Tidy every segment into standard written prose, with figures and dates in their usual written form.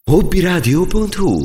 Hobbiradio.hu.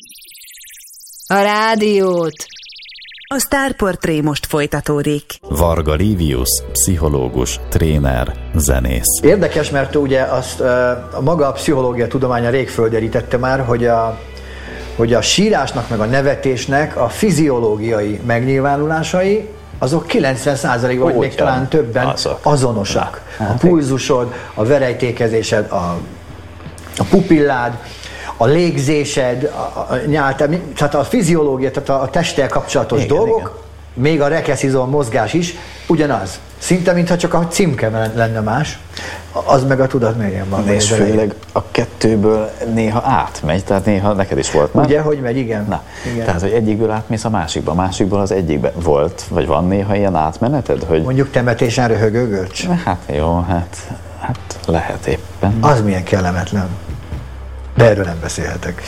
A rádiót. A Sztárportré most folytatódik. Varga Livius, pszichológus, tréner, zenész. Érdekes, mert ugye azt a maga a pszichológia tudománya rég földerítette már, hogy a sírásnak meg a nevetésnek a fiziológiai megnyilvánulásai azok 90%-ban, vagy még talán többen azonosak. A pulzusod, a verejtékezésed, a pupillád, a légzésed, a nyáltad, tehát a fiziológia, tehát a testtel kapcsolatos dolgok, még a rekeszizom mozgás is ugyanaz. Szinte mintha csak a címke lenne más, az meg a tudatmérjen van. És főleg a kettőből néha átmegy, tehát néha neked is volt már. Ugye, hogy megy, igen. Na, igen. Tehát, hogy egyikből átmész a másikból az egyikbe. Volt, vagy van néha ilyen átmeneted? Hogy... Mondjuk temetésen röhögő görcs? Hát jó, hát lehet éppen. Az milyen kellemetlen. De erről nem beszélhetek.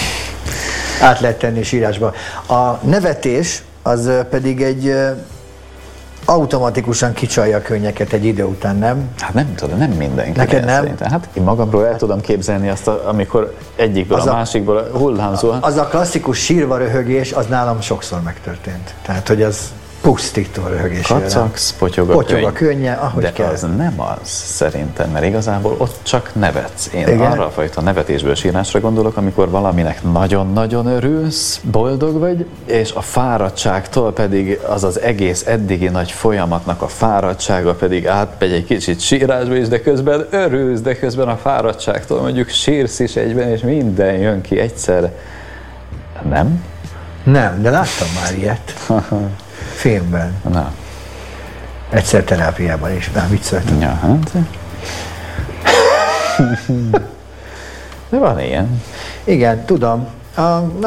Át lehet tenni sírásba. A nevetés az pedig egy automatikusan kicsalja a könnyeket egy idő után, nem? Hát nem tudom, nem mindenki. Neked nem? Szerintem. Hát én magamról el tudom képzelni azt, amikor egyikből a másikból hullámzóan. Az a klasszikus sírva röhögés, az nálam sokszor megtörtént. Tehát, hogy az pusztító röhögés. Kacagsz, potyog a könnye, ahogy de kell. az nem az szerintem, mert igazából ott csak nevetsz. Én igen? Arra a fajta nevetésből sírásra gondolok, amikor valaminek nagyon-nagyon örülsz, boldog vagy, és a fáradtságtól pedig az egész eddigi nagy folyamatnak a fáradtsága pedig átmegy egy kicsit sírásba is, de közben örülsz, de közben a fáradtságtól mondjuk sírsz is egyben, és minden jön ki egyszerre. Nem? Nem, de láttam már ilyet. Filmben. Na. Egyszer terápiában is, már vicceltem. Ja, hát. De van ilyen. Igen, tudom.